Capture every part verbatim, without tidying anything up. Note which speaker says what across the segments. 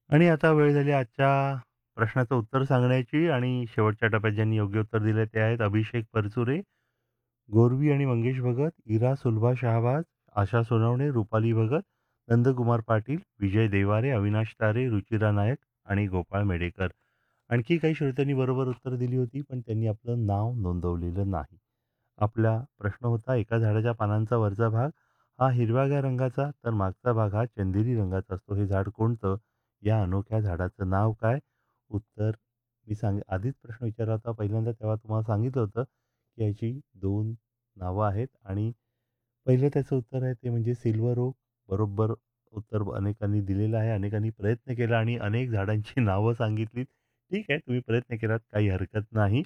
Speaker 1: आणि आता वेळ झाली आजच्या प्रश्नाचं उत्तर सांगण्याची आणि शेवटच्या टप्प्यात ज्यांनी योग्य उत्तर दिलं ते आहेत अभिषेक परचुरे, गौरवी आणि मंगेश भगत, इरा सुलभा शहाबाज, आशा सोनवणे, रुपाली भगत, नंदकुमार पाटील, विजय देवारे, अविनाश तारे, रुचिरा नायक आणि गोपाळ मेडेकर. आणखी काही श्रोत्यांनी बरोबर उत्तर दिली होती, पण त्यांनी आपलं नाव नोंदवलेलं नाही. आपला प्रश्न होता, एका झाडाच्या पानांचा वरचा भाग हा हिरव्यागार रंगाचा, तर मागचा भाग हा चंदेरी रंगाचा असतो. हे झाड कोणतं? या अनोख्या झाडाचं नाव काय? उत्तर मी सांग आधीच प्रश्न विचारला होता पहिल्यांदा, तेव्हा तुम्हाला सांगितलं होतं, की याची दोन नावं आहेत आणि पहिलं त्याचं उत्तर आहे ते म्हणजे सिल्वर ओक. बरोबर उत्तर अनेकांनी दिलेलं आहे. अनेकांनी प्रयत्न केला आणि अनेक झाडांची नावं सांगितलीत. ठीक आहे, तुम्ही प्रयत्न केलात, काही हरकत नाही.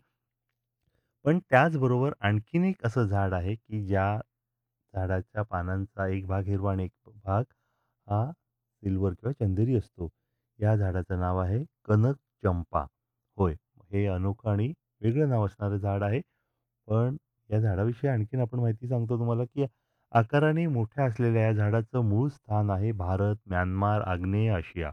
Speaker 1: पण त्याचबरोबर आणखीन एक असं झाड आहे, की ज्या झाडाच्या पानांचा एक भाग हिरवा आणि एक भाग हा सिल्वर किंवा चंदेरी असतो. या झाडाचं नाव आहे कनक चंपा. होय, हे अनोखं आणि वेगळं नाव असणारं झाड आहे. पण या झाडाविषयी आणखीन आपण माहिती सांगतो तुम्हाला, की आकाराने मोठ्या असलेल्या या झाडाचं मूळ स्थान आहे भारत, म्यानमार, आग्नेय आशिया.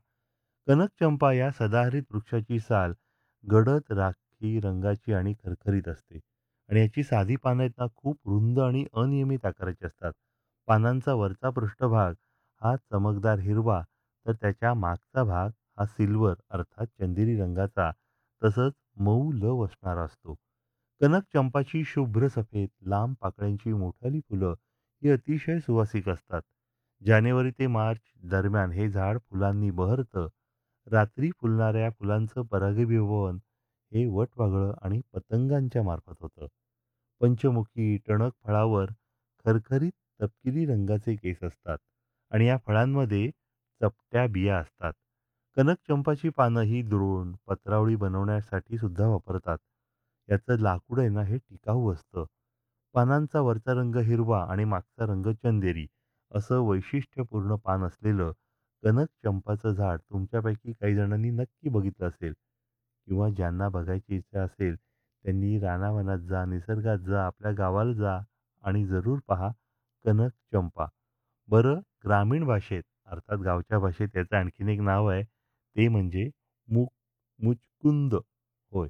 Speaker 1: कनकचंपा या सदाहरित वृक्षाची साल गडद राखी रंगाची आणि खरखरीत असते आणि याची साधी पानं आहेत ना खूप रुंद आणि अनियमित आकाराची असतात. पानांचा वरचा पृष्ठभाग हा चमकदार हिरवा, तर त्याच्या मागचा भाग हा सिल्वर अर्थात चंदेरी रंगाचा, तसंच मऊ लव असणारा असतो. कनक चंपाची शुभ्र सफेद लांब पाकळ्यांची मोठाली फुलं ही अतिशय सुवासिक असतात. जानेवारी ते मार्च दरम्यान हे झाड फुलांनी बहरतं. रात्री फुलणाऱ्या फुलांचं परागीभवन हे वटवाघळं आणि पतंगांच्या मार्फत होतं. पंचमुखी टणक फळावर खरखरीत तपकिरी रंगाचे केस असतात आणि या फळांमध्ये चपट्या बिया असतात. कनकचंपाची पानं ही द्रोण, पत्रावळी बनवण्यासाठी सुद्धा वापरतात. याचं लाकूड आहे ना, हे टिकाऊ असतं. पानांचा वरचा रंग हिरवा आणि मागचा रंग चंदेरी असं वैशिष्ट्यपूर्ण पान असलेलं कनकचंपाचं झाड तुमच्यापैकी काही जणांनी नक्की बघितलं असेल किंवा ज्यांना बघायची इच्छा असेल, त्यांनी रानावनात जा, निसर्गात जा, आपल्या गावाला जा आणि जरूर पहा कनकचंपा. बरं, ग्रामीण भाषेत अर्थात गावच्या भाषेत याचं आणखीन एक नाव आहे, ते म्हणजे मुक मुचकुंद. होय.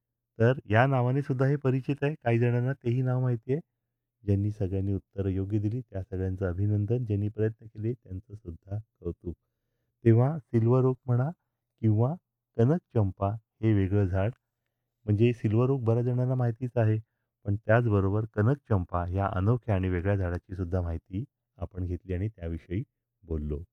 Speaker 1: तर या नावाने सुद्धा हे परिचित आहे. काही जणांना तेही नाव माहिती आहे. ज्यांनी सगळ्यांनी उत्तरं योग्य दिली, त्या सगळ्यांचं अभिनंदन. ज्यांनी प्रयत्न केले, त्यांचं सुद्धा कौतुक. तेव्हा सिल्वर ओक म्हणा किंवा कनकचंपा हे वेगळं झाड, म्हणजे सिल्वर ओक बऱ्याच जणांना माहितीच आहे. पण त्याचबरोबर कनकचंपा या अनोख्या आणि वेगळ्या झाडाची सुद्धा माहिती आपण घेतली आणि त्याविषयी बोललो.